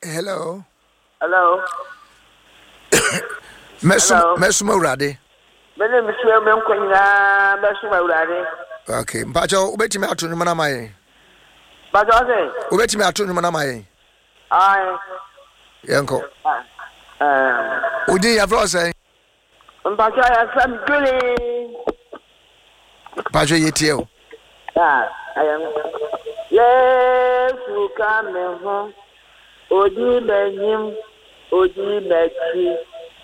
Hello. Hello. Mesuma urade. Bene misiwe menkwenya mesuma urade. Okay, mpacho ubetimi atu nyuma na maye. Mpacho ase? Ubetimi atu nyuma na maye. Aye. Yanko. Udi ya vlo say. Mpacho ya sam gele. Mpacho yetieo. Ayam. Yesu kameho. Odi benyim, odi bechi.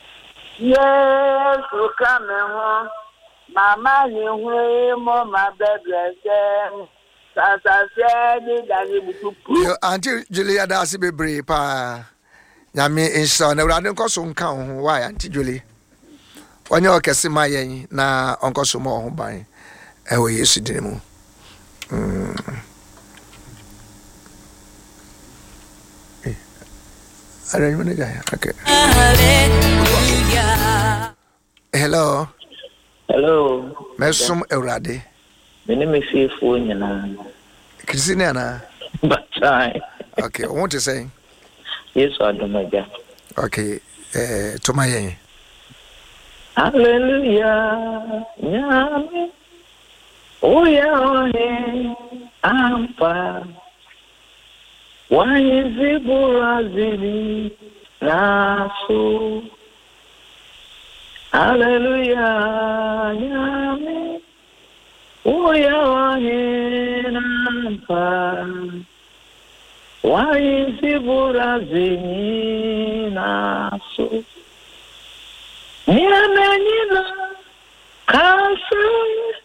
Yesu kameho. Mama ni hui mo mabebrese. Sasa di dani butupu. Yo Auntie Julia da si bebre pa. Nyame insha na urade nkoso nka ho why Auntie Julie. Onye okese mayen na onkoso mo ho ban. Ewo Yesu din mu. Okay. Hello. Hello. Mesum Eurade. My name is Faithful Nyana. Christina. But okay, I want to say. Yes, I don't know. Okay, to my Hallelujah. Nyame. Oh yeah, ampa. Why is it Burazili? Naso. Hallelujah. Nyame. Oh yeah, ampa. Why is it Burazili? Naso. Nyame nina. Kansu.